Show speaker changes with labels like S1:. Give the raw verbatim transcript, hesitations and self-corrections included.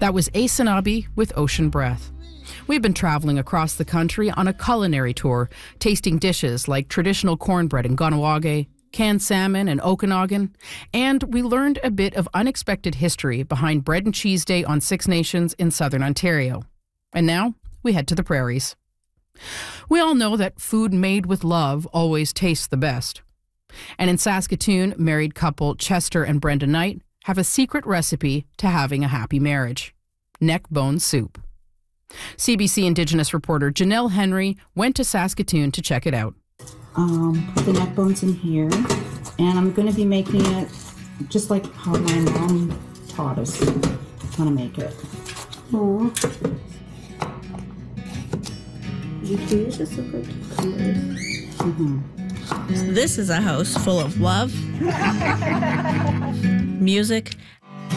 S1: That was Asanabi with Ocean Breath. We've been traveling across the country on a culinary tour, tasting dishes like traditional cornbread in Kahnawake, canned salmon in Okanagan, and we learned a bit of unexpected history behind Bread and Cheese Day on Six Nations in southern Ontario. And now we head to the prairies. We all know that food made with love always tastes the best. And in Saskatoon, married couple Chester and Brenda Knight have a secret recipe to having a happy marriage: neck bone soup. C B C Indigenous reporter Janelle Henry went to Saskatoon to check it out.
S2: Um, put the neck bones in here, and I'm going to be making it just like how my mom taught us how to make it.
S3: Aww. You can use just a good cucumbers.
S2: Mm-hmm.
S4: This is a house full of love, music,